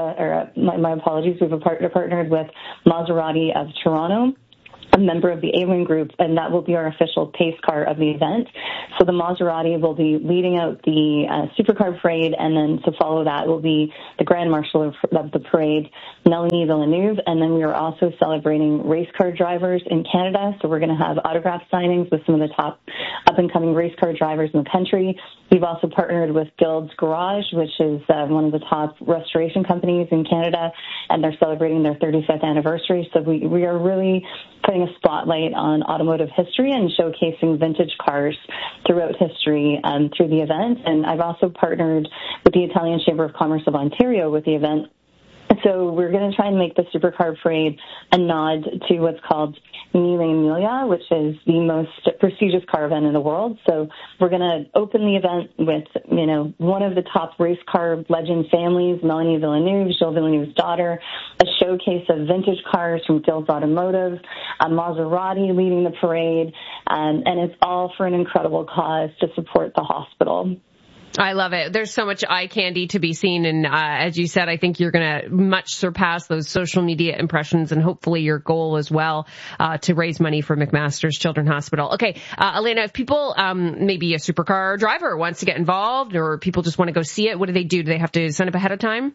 my apologies, we've partnered with Maserati of Toronto, a member of the A-Wing Group, and that will be our official pace car of the event. So the Maserati will be leading out the supercar parade, and then to follow that will be the Grand Marshal of the parade, Melanie Villeneuve, and then we are also celebrating race car drivers in Canada. So we're going to have autograph signings with some of the top up-and-coming race car drivers in the country. We've also partnered with Guild's Garage, which is one of the top restoration companies in Canada, and they're celebrating their 35th anniversary. So we are really putting a spotlight on automotive history and showcasing vintage cars throughout history through the event. And I've also partnered with the Italian Chamber of Commerce of Ontario with the event. So we're going to try and make the Supercar Parade a nod to what's called Mille Miglia, which is the most prestigious car event in the world. So we're going to open the event with, you know, one of the top race car legend families, Melanie Villeneuve, Gilles Villeneuve's daughter, a showcase of vintage cars from Guild's Automotive, a Maserati leading the parade, and it's all for an incredible cause to support the hospital. I love it. There's so much eye candy to be seen. And as you said, I think you're going to much surpass those social media impressions and hopefully your goal as well to raise money for McMaster's Children's Hospital. Okay, Elena, if people, maybe a supercar driver wants to get involved or people just want to go see it, what do? Do they have to sign up ahead of time?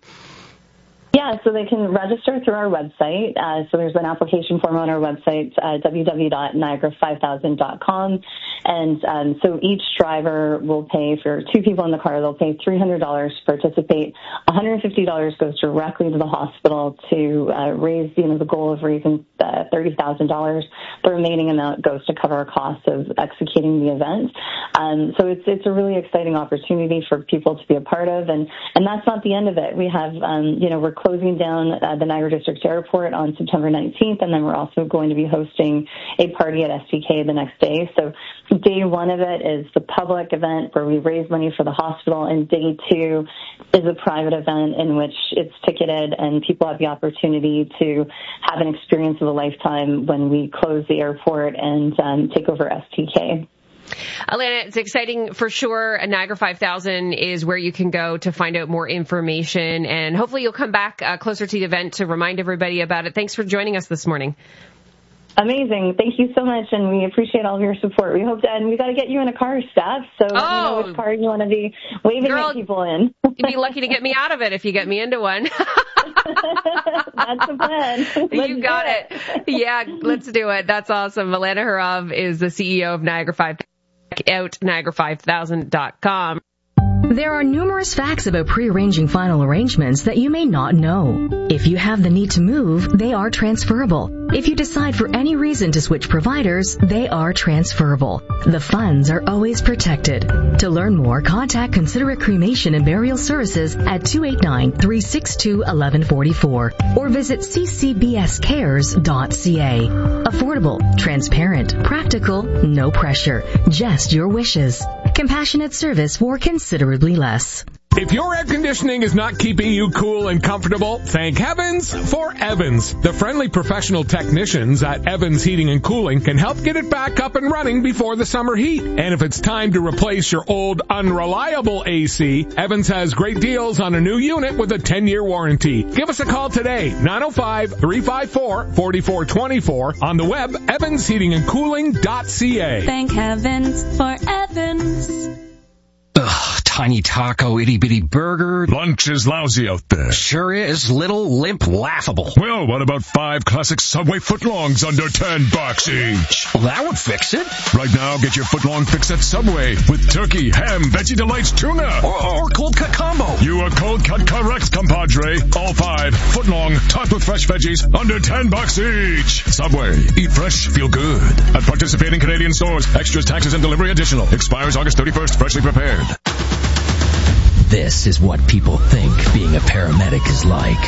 Yeah, so they can register through our website. So there's an application form on our website, www.niagara5000.com. And so each driver will pay, for two people in the car, they'll pay $300 to participate. $150 goes directly to the hospital to raise, the goal of raising $30,000. The remaining amount goes to cover our costs of executing the event. So it's a really exciting opportunity for people to be a part of. And that's not the end of it. We have, we're closing down the Niagara District Airport on September 19th, and then we're also going to be hosting a party at STK the next day. So day one of it is the public event where we raise money for the hospital, and day two is a private event in which it's ticketed and people have the opportunity to have an experience of a lifetime when we close the airport and take over STK. Elena, it's exciting for sure. Niagara 5000 is where you can go to find out more information, and hopefully you'll come back closer to the event to remind everybody about it. Thanks for joining us this morning. Amazing. Thank you so much, and we appreciate all of your support. We hope that, and we got to get you in a car, Steph, so let me know which car you want to be waving at people in. You'd be lucky to get me out of it if you get me into one. That's the plan. You got it. Yeah, let's do it. That's awesome. Elena Hurov is the CEO of Niagara 5000. Check out Niagara5000.com. There are numerous facts about pre-arranging final arrangements that you may not know. If you have the need to move, they are transferable. If you decide for any reason to switch providers, they are transferable. The funds are always protected. To learn more, contact Considerate Cremation and Burial Services at 289-362-1144 or visit ccbscares.ca. Affordable, transparent, practical, no pressure, just your wishes. Compassionate service for considerably less. If your air conditioning is not keeping you cool and comfortable, thank heavens for Evans. The friendly professional technicians at Evans Heating and Cooling can help get it back up and running before the summer heat. And if it's time to replace your old unreliable AC, Evans has great deals on a new unit with a 10-year warranty. Give us a call today, 905-354-4424, on the web, evansheatingandcooling.ca. Thank heavens for Evans. Ugh, tiny taco, itty-bitty burger. Lunch is lousy out there. Sure is. Little, limp, laughable. Well, what about 5 classic Subway footlongs under $10 each? Well, that would fix it. Right now, get your footlong fix at Subway with turkey, ham, Veggie Delights, tuna. Or cold cut combo. You are cold cut correct, compadre. All 5 footlong, topped with fresh veggies, under $10 each. Subway. Eat fresh, feel good. At participating Canadian stores. Extras, taxes, and delivery additional. Expires August 31st. Freshly prepared. This is what people think being a paramedic is like.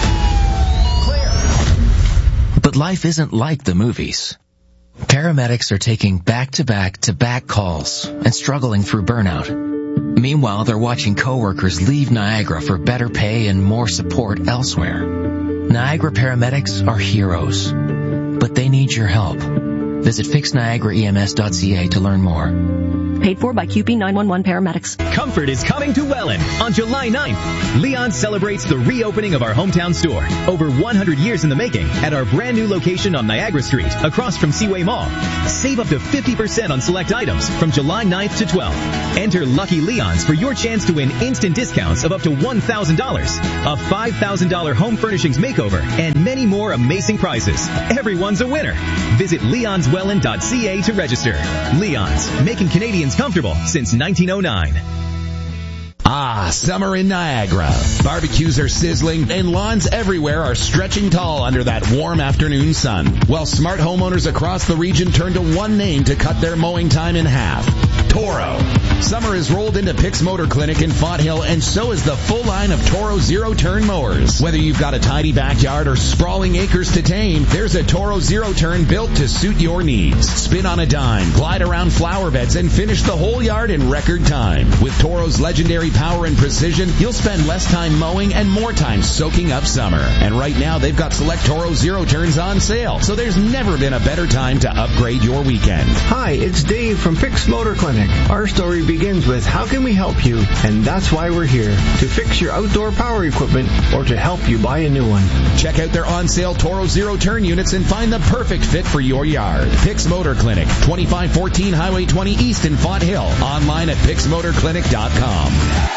But life isn't like the movies. Paramedics are taking back-to-back-to-back calls and struggling through burnout. Meanwhile, they're watching coworkers leave Niagara for better pay and more support elsewhere. Niagara paramedics are heroes, but they need your help. Visit fixniagaraems.ca to learn more. Paid for by QP 911 paramedics. Comfort is coming to Welland on July 9th. Leon celebrates the reopening of our hometown store. Over 100 years in the making at our brand new location on Niagara Street, across from Seaway Mall. Save up to 50% on select items from July 9th to 12th. Enter Lucky Leons for your chance to win instant discounts of up to $1,000, a $5,000 home furnishings makeover, and many more amazing prizes. Everyone's a winner. Visit leonswelland.ca to register. Leon's, making Canadians comfortable since 1909. Ah, summer in Niagara. Barbecues are sizzling and lawns everywhere are stretching tall under that warm afternoon sun. While smart homeowners across the region turn to one name to cut their mowing time in half. Toro. Summer has rolled into Pick's Motor Clinic in Fonthill, and so is the full line of Toro zero-turn mowers. Whether you've got a tidy backyard or sprawling acres to tame, there's a Toro zero-turn built to suit your needs. Spin on a dime, glide around flower beds, and finish the whole yard in record time. With Toro's legendary power and precision, you'll spend less time mowing and more time soaking up summer. And right now, they've got select Toro zero-turns on sale, so there's never been a better time to upgrade your weekend. Hi, it's Dave from Pick's Motor Clinic. Our story begins with how can we help you, and that's why we're here, to fix your outdoor power equipment or to help you buy a new one. Check out their on-sale Toro zero-turn units and find the perfect fit for your yard. Pick's Motor Clinic, 2514 Highway 20 East in Fonthill. Online at picksmotorclinic.com.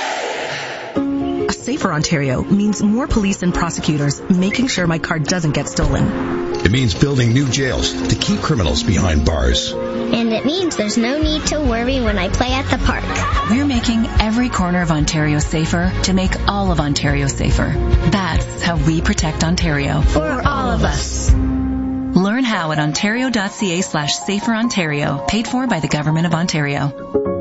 A safer Ontario means more police and prosecutors making sure my car doesn't get stolen. It means building new jails to keep criminals behind bars. And it means there's no need to worry when I play at the park. We're making every corner of Ontario safer to make all of Ontario safer. That's how we protect Ontario. For all of us. Learn how at ontario.ca/saferontario, paid for by the Government of Ontario.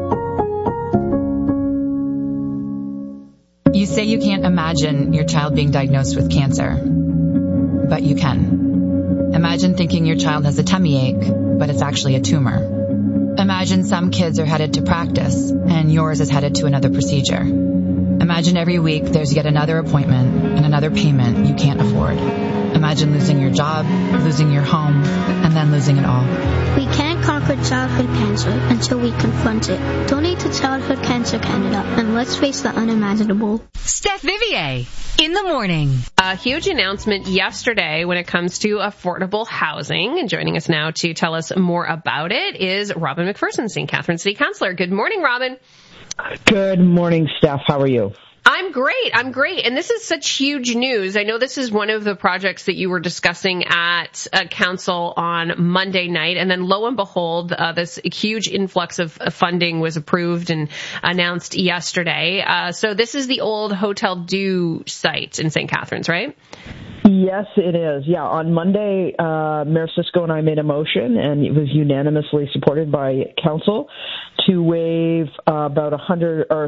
You say you can't imagine your child being diagnosed with cancer, but you can. Imagine thinking your child has a tummy ache, but it's actually a tumor. Imagine some kids are headed to practice, and yours is headed to another procedure. Imagine every week there's yet another appointment and another payment you can't afford. Imagine losing your job, losing your home, and then losing it all. We can't conquer childhood cancer until we confront it. Donate to Childhood Cancer Canada, and let's face the unimaginable. Steph Vivier in the morning. A huge announcement yesterday when it comes to affordable housing. And joining us now to tell us more about it is Robin McPherson, St. Catharines City Councillor. Good morning, Robin. Good morning, Steph. How are you? I'm great. And this is such huge news. I know this is one of the projects that you were discussing at council on Monday night. And then lo and behold, this huge influx of funding was approved and announced yesterday. So this is the old Hotel Dieu site in St. Catharines, right? Yes, it is. Yeah, on Monday, Mayor Cisco and I made a motion, and it was unanimously supported by council to waive about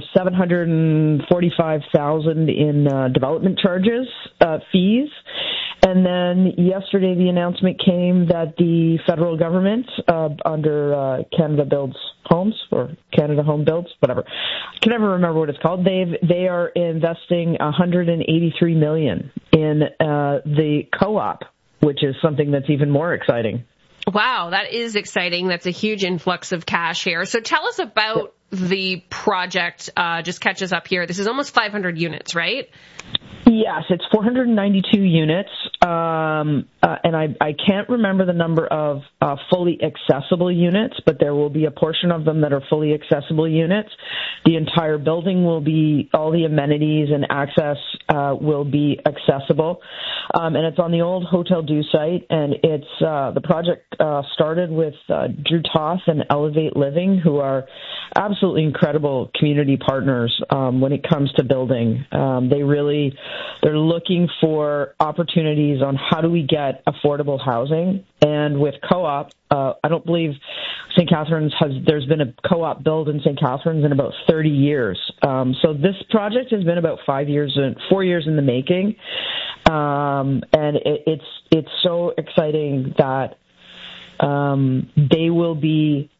$745,000 in development charges fees, And then yesterday the announcement came that the federal government, under Canada Builds Homes, or Canada Home Builds, whatever, I can never remember what it's called. They are investing $183 million in the co-op, which is something that's even more exciting. Wow, that is exciting. That's a huge influx of cash here. So tell us about the project. Just catch us up here. This is almost 500 units, right? Yes, it's 492 units, and I can't remember the number of fully accessible units, but there will be a portion of them that are fully accessible units. The entire building will be, all the amenities and access will be accessible, and it's on the old Hotel Dieu site, and it's the project started with Drew Toth and Elevate Living, who are absolutely incredible community partners when it comes to building. They're looking for opportunities on how do we get affordable housing. And with co-op, I don't believe St. Catharines there's been a co-op build in St. Catharines in about 30 years. So this project has been about 4 years in the making. And it's so exciting that they will be,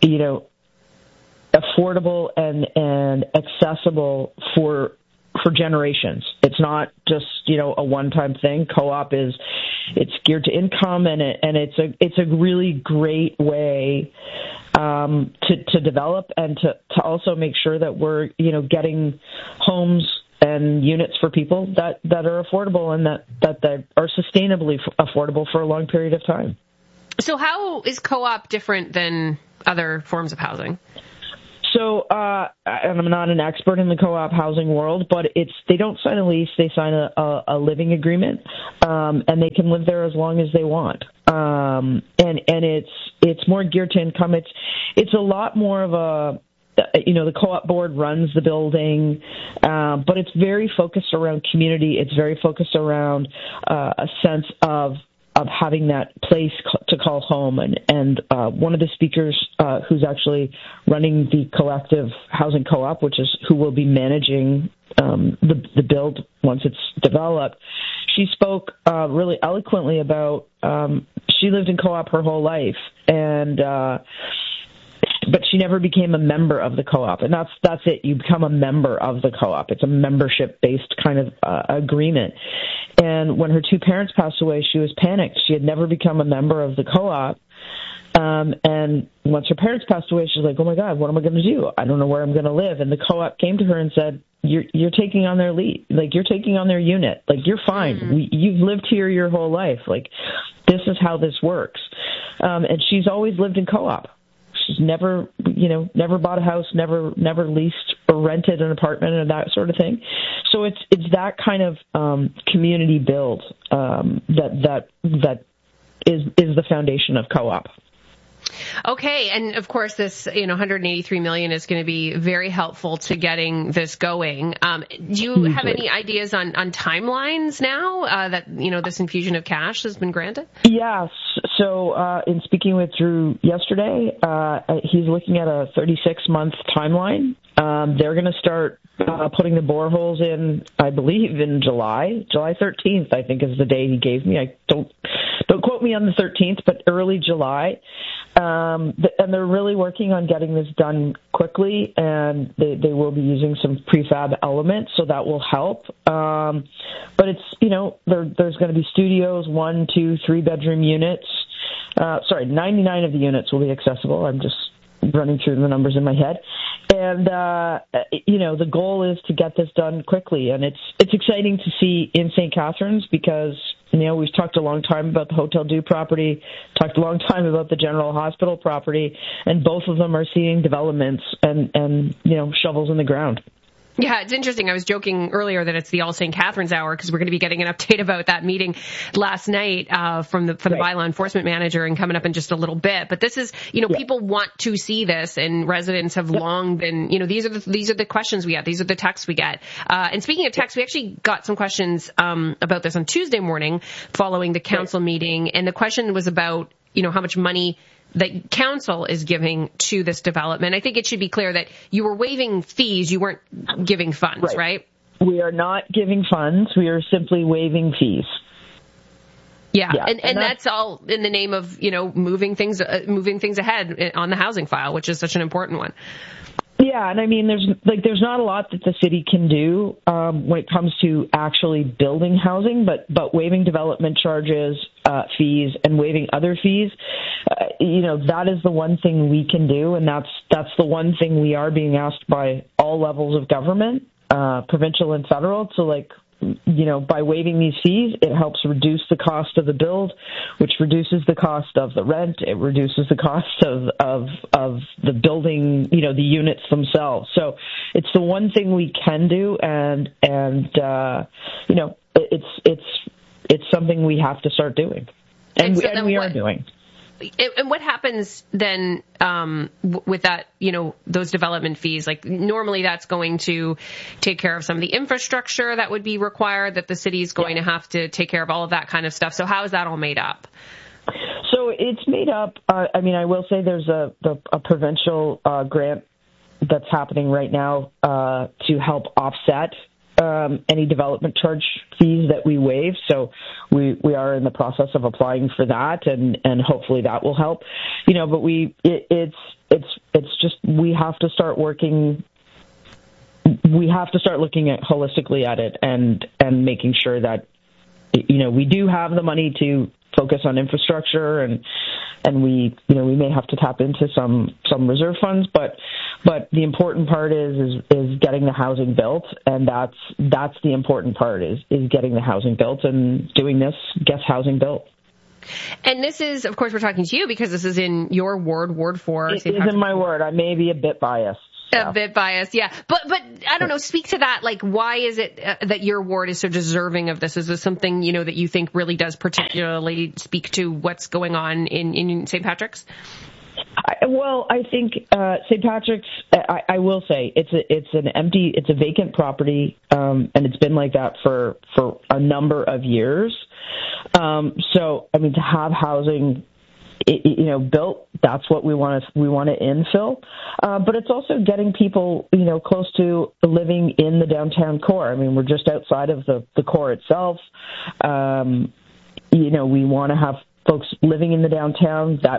affordable and accessible for generations. It's not just, a one-time thing. Co-op it's geared to income, and it's a really great way to develop and to also make sure that we're, getting homes and units for people that are affordable and that are sustainably affordable for a long period of time. So how is co-op different than other forms of housing? So, and I'm not an expert in the co-op housing world, but they don't sign a lease; they sign a living agreement, and they can live there as long as they want. And it's more geared to income. It's a lot more of a, the co-op board runs the building, but it's very focused around community. It's very focused around a sense of having that place to call home. And one of the speakers who's actually running the collective housing co-op, which is who will be managing the build once it's developed, she spoke really eloquently about she lived in co-op her whole life, but she never became a member of the co-op. And that's it. You become a member of the co-op. It's a membership-based kind of agreement. And when her two parents passed away, she was panicked. She had never become a member of the co-op. And once her parents passed away, she was like, oh, my God, what am I going to do? I don't know where I'm going to live. And the co-op came to her and said, you're taking on their lead. Like, you're taking on their unit. Like, you're fine. You've lived here your whole life. Like, this is how this works. And she's always lived in co-op. She's never bought a house, never leased or rented an apartment or that sort of thing. So it's that kind of community build that is the foundation of co-op. Okay, and of course this, $183 million is going to be very helpful to getting this going. Do you have any ideas on timelines now that this infusion of cash has been granted? Yes. So in speaking with Drew yesterday, he's looking at a 36-month timeline. They're going to start putting the boreholes in, I believe, in July 13th, I think is the day he gave me. I don't quote me on the 13th, but early July. And they're really working on getting this done quickly, and they will be using some prefab elements, so that will help. But it's, there's going to be studios, 1, 2, 3-bedroom units. 99 of the units will be accessible. I'm just running through the numbers in my head. And, the goal is to get this done quickly. And it's exciting to see in St. Catharines because, we've talked a long time about the Hotel Dieu property, talked a long time about the General Hospital property, and both of them are seeing developments and shovels in the ground. Yeah, it's interesting. I was joking earlier that it's the All St. Catharines Hour because we're going to be getting an update about that meeting last night from the bylaw enforcement manager and coming up in just a little bit. But this is, people want to see this, and residents have long been, these are the questions we get. These are the texts we get. And speaking of texts, we actually got some questions about this on Tuesday morning following the council meeting, and the question was about, how much money that council is giving to this development. I think it should be clear that you were waiving fees, you weren't giving funds, right? We are not giving funds. We are simply waiving fees. Yeah. And that's all in the name of, moving things ahead on the housing file, which is such an important one. Yeah, and I mean, there's not a lot that the city can do when it comes to actually building housing, but waiving development charges, fees, and waiving other fees, that is the one thing we can do, and that's the one thing we are being asked by all levels of government, provincial and federal, to by waiving these fees, it helps reduce the cost of the build, which reduces the cost of the rent. It reduces the cost of the building, the units themselves. So it's the one thing we can do, and it's something we have to start doing, and we are doing. And what happens then with that, those development fees? Like, normally that's going to take care of some of the infrastructure that would be required, that the city is going to have to take care of all of that kind of stuff. So how is that all made up? So it's made up. I will say there's a provincial grant that's happening right now to help offset any development charge fees that we waive. So we are in the process of applying for that, and hopefully that will help. But it's just we have to start working. We have to start looking at holistically at it and making sure that we do have the money to focus on infrastructure, and we may have to tap into some reserve funds, but the important part is getting the housing built, and that's the important part is getting the housing built, and doing this gets housing built. And this is, of course, we're talking to you because this is in your ward, Ward 4. It is in my ward. I may be a bit biased. A bit biased, yeah. But I don't know, speak to that. Like, why is it that your ward is so deserving of this? Is this something, that you think really does particularly speak to what's going on in St. Patrick's? I think St. Patrick's, I will say, it's a vacant property, and it's been like that for a number of years. So, to have housing built, that's what we want to infill. But it's also getting people, close to living in the downtown core. We're just outside of the core itself. We want to have folks living in the downtown. That